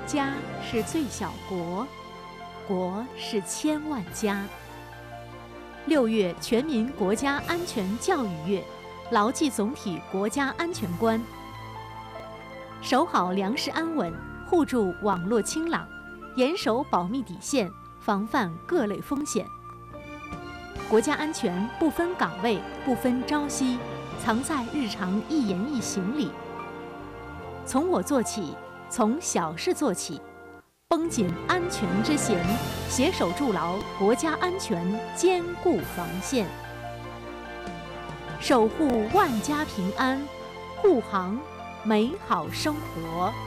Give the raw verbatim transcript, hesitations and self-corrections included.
家是最小国，国是千万家。六月全民国家安全教育月，牢记总体国家安全观，守好粮食安稳，护住网络清朗，严守保密底线，防范各类风险。国家安全不分岗位，不分朝夕，藏在日常一言一行里。从我做起，从小事做起，绷紧安全之弦，携手筑牢国家安全坚固防线，守护万家平安，护航美好生活。